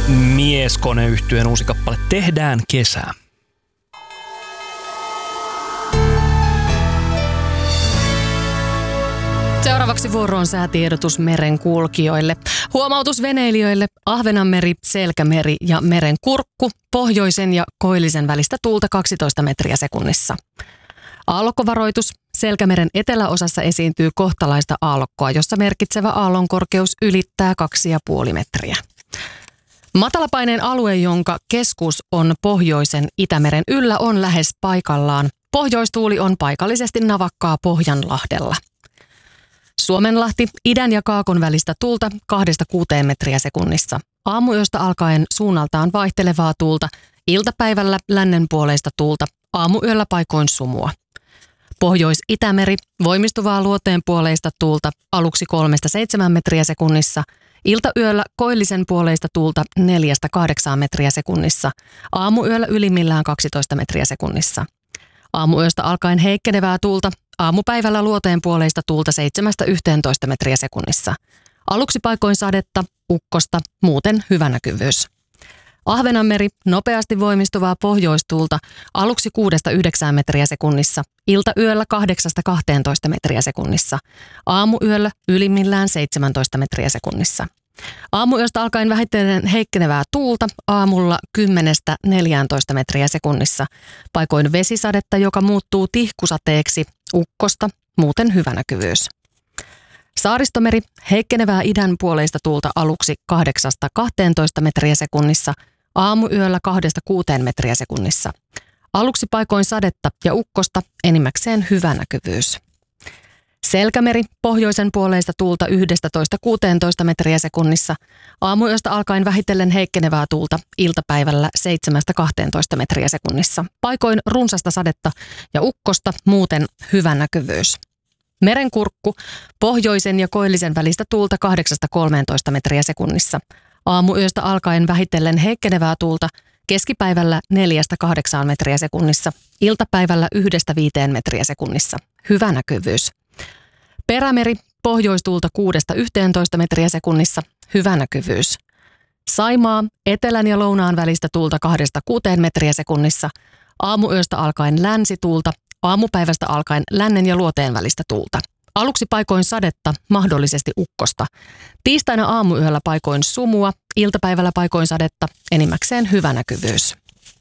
Mieskone-yhtyeen uusi kappale Tehdään kesää. Seuraavaksi vuoroon säätiedotus merenkulkijoille. Huomautus veneilijöille: Ahvenanmeri, Selkämeri ja Merenkurkku. Pohjoisen ja koillisen välistä tuulta 12 metriä sekunnissa. Aallokkovaroitus: Selkämeren eteläosassa esiintyy kohtalaista aallokkoa, jossa merkitsevä aallonkorkeus ylittää 2,5 metriä. Matalapaineen alue, jonka keskus on pohjoisen Itämeren yllä, on lähes paikallaan. Pohjoistuuli on paikallisesti navakkaa Pohjanlahdella. Suomenlahti: idän ja kaakon välistä tuulta 2-6 metriä sekunnissa. Aamuyöstä alkaen suunnaltaan vaihtelevaa tuulta, iltapäivällä lännenpuoleista tuulta, aamuyöllä paikoin sumua. Pohjois-Itämeri: voimistuvaa luoteenpuoleista tuulta, aluksi 3-7 metriä sekunnissa, iltayöllä koillisen puoleista tuulta 4-8 metriä sekunnissa, aamuyöllä ylimmillään 12 metriä sekunnissa. Aamuyöstä alkaen heikkenevää tuulta, aamupäivällä luoteenpuoleista tuulta 7-11 metriä sekunnissa. Aluksi paikoin sadetta, ukkosta, muuten hyvä näkyvyys. Ahvenanmeri: nopeasti voimistuvaa pohjoistuulta, aluksi 6-9 metriä sekunnissa, iltayöllä 8-12 metriä sekunnissa, aamuyöllä ylimmillään 17 metriä sekunnissa. Aamuyöstä alkaen vähitellen heikkenevää tuulta, aamulla 10-14 metriä sekunnissa, paikoin vesisadetta, joka muuttuu tihkusateeksi, ukkosta, muuten hyvä näkyvyys. Saaristomeri: heikkenevää idän puoleista tuulta aluksi 8-12 metriä sekunnissa, aamuyöllä 2-6 metriä sekunnissa. Aluksi paikoin sadetta ja ukkosta, enimmäkseen hyvä näkyvyys. Selkämeri: pohjoisen puoleista tuulta 11-16 metriä sekunnissa, aamuyöstä alkaen vähitellen heikkenevää tuulta, iltapäivällä 7-12 metriä sekunnissa. Paikoin runsasta sadetta ja ukkosta, muuten hyvä näkyvyys. Merenkurkku: pohjoisen ja koillisen välistä tuulta 8-13 metriä sekunnissa. Aamuyöstä alkaen vähitellen heikkenevää tuulta, keskipäivällä 4-8 metriä sekunnissa, iltapäivällä 1-5 metriä sekunnissa. Hyvä näkyvyys. Perämeri: pohjoistuulta 6-11 metriä sekunnissa. Hyvä näkyvyys. Saimaa: etelän ja lounaan välistä tuulta 2-6 metriä sekunnissa. Aamuyöstä alkaen länsituulta, aamupäivästä alkaen lännen ja luoteen välistä tuulta. Aluksi paikoin sadetta, mahdollisesti ukkosta. Tiistaina aamuyöllä paikoin sumua, iltapäivällä paikoin sadetta, enimmäkseen hyvä näkyvyys.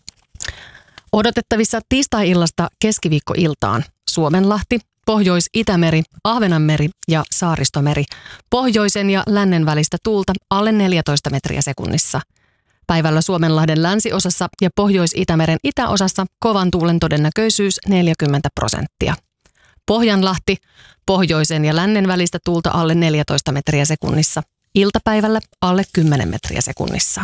Odotettavissa tiistai-illasta keskiviikkoiltaan: Suomenlahti, Pohjois-Itämeri, Ahvenanmeri ja Saaristomeri. Pohjoisen ja lännen välistä tuulta alle 14 metriä sekunnissa. Päivällä Suomenlahden länsiosassa ja Pohjois-Itämeren itäosassa kovan tuulen todennäköisyys 40%. Pohjanlahti: pohjoisen ja lännen välistä tuulta alle 14 metriä sekunnissa. Iltapäivällä alle 10 metriä sekunnissa.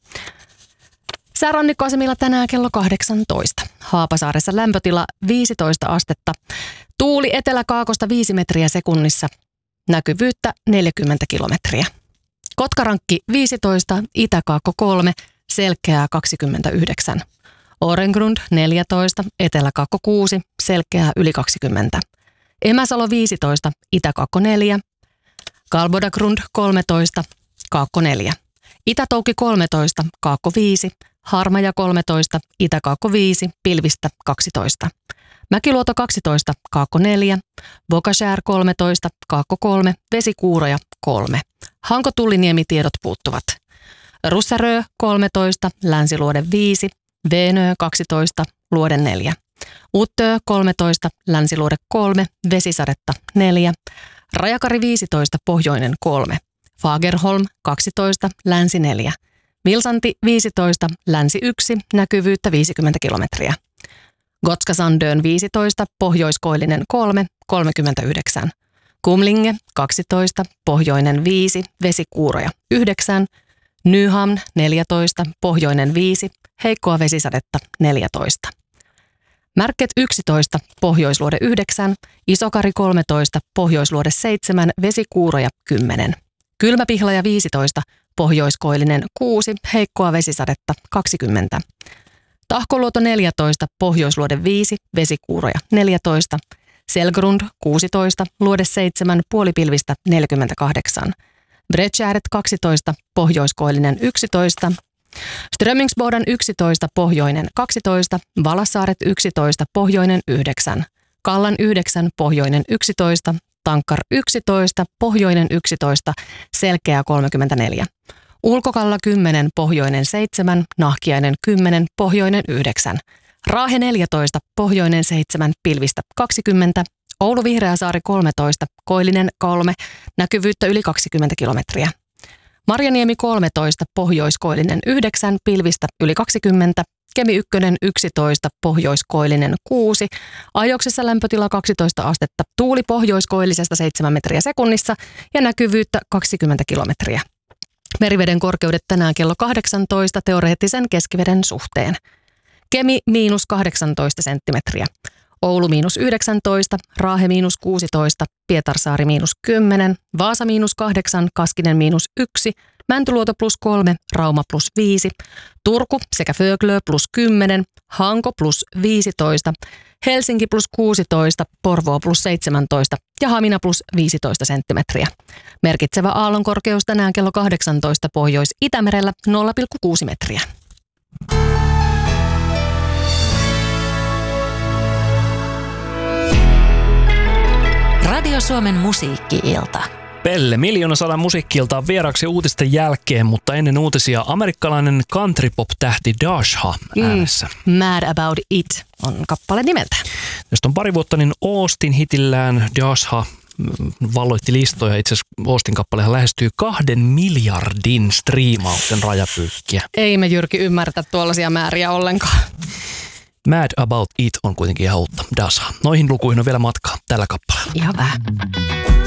Säärannikkoasemilla tänään kello 18. Haapasaaressa lämpötila 15 astetta. Tuuli etelä-kaakosta 5 metriä sekunnissa. Näkyvyyttä 40 kilometriä. Kotkarankki 15, Itä-Kaakko 3, Selkeää 29. Orengrund 14, Etelä-Kaakko 6, Selkeää yli 20. Emäsalo 15, Itä-Kaakko 4. Kalbodagrund 13, Kaakko 4. Itä-Touki 13, Kaakko 5. Harmaja 13, Itä-Kaakko 5, pilvistä 12. Mäkiluoto 12, Kaakko 4. Bokashär 13, Kaakko 3, vesikuuroja 3. Hanko-Tulliniemi tiedot puuttuvat. Russarö 13, Länsiluode 5. Veenö 12, Luode 4. Uttö 13, Länsiluode 3, vesisadetta 4. Rajakari 15, Pohjoinen 3. Fagerholm 12, Länsi 4. Vilsanti 15, Länsi 1, näkyvyyttä 50 kilometriä. Gotskasandön 15, Pohjoiskoillinen 3, 39. Kumlinge 12, Pohjoinen 5, vesikuuroja 9. Nyhamn 14, Pohjoinen 5, heikkoa vesisadetta 14. Märket 11, Pohjoisluode 9, Isokari 13, Pohjoisluode 7, vesikuuroja 10. Kylmäpihlaja 15, Pohjoiskoillinen 6, heikkoa vesisadetta 20. Tahkoluoto 14, Pohjoisluode 5, vesikuuroja 14. Selgrund 16, Luode 7, puolipilvistä 48. Bredgääret 12, pohjoiskoillinen 11, Strömingsboden 11, pohjoinen 12, Valassaaret 11, pohjoinen 9, Kallan 9, pohjoinen 11, Tankkar 11, pohjoinen 11, Selkeä 34. Ulkokalla 10, pohjoinen 7, Nahkiainen 10, pohjoinen 9, Raahe 14, pohjoinen 7, pilvistä 20, Oulu Vihreäsaari 13, Koillinen 3, näkyvyyttä yli 20 kilometriä. Marjaniemi 13, pohjoiskoillinen 9, pilvistä yli 20, Kemi 1 11, pohjoiskoillinen 6, Ajoksessa lämpötila 12 astetta, tuuli pohjoiskoillisesta 7 metriä sekunnissa ja näkyvyyttä 20 kilometriä. Meriveden korkeudet tänään kello 18 teoreettisen keskiveden suhteen. Kemi miinus 18 senttimetriä. Oulu miinus 19, Raahe miinus 16, Pietarsaari miinus 10, Vaasa miinus 8, Kaskinen miinus 1, Mäntyluoto plus 3, Rauma plus 5, Turku sekä Föglö plus 10, Hanko plus 15, Helsinki plus 16, Porvoo plus 17 ja Hamina plus 15 senttimetriä. Merkitsevä aallonkorkeus tänään kello 18 Pohjois-Itämerellä 0,6 metriä. Radio Suomen musiikki-ilta. Pelle, 1,1 musiikki-iltaa vieraksi uutisten jälkeen, mutta ennen uutisia amerikkalainen country-pop-tähti Dasha äänessä. Mad About It on kappale nimeltä. Tästä on pari vuotta niin Austin hitillään Dasha valloitti listoja. Itse asiassa Austin kappalehan lähestyy 2 miljardin striimauksen rajapyykkiä. Ei me Jyrki ymmärretä tuollaisia määriä ollenkaan. Mad About It on kuitenkin ihan uutta Dasha. Noihin lukuihin on vielä matkaa tällä kappaleella. Ihan vähän.